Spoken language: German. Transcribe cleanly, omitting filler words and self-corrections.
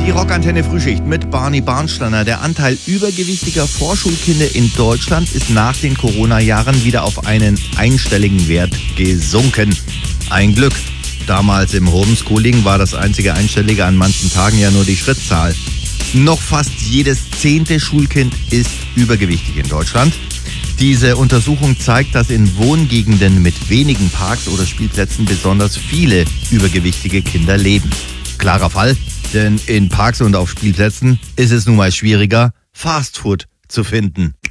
Die Rockantenne Frühschicht mit Barney Barnsteiner. Der Anteil übergewichtiger Vorschulkinder in Deutschland ist nach den Corona-Jahren wieder auf einen einstelligen Wert gesunken. Ein Glück. Damals im Homeschooling war das einzige Einstellige an manchen Tagen ja nur die Schrittzahl. Noch fast jedes 10. Schulkind ist übergewichtig in Deutschland. Diese Untersuchung zeigt, dass in Wohngegenden mit wenigen Parks oder Spielplätzen besonders viele übergewichtige Kinder leben. Klarer Fall, denn in Parks und auf Spielplätzen ist es nun mal schwieriger, Fastfood zu finden.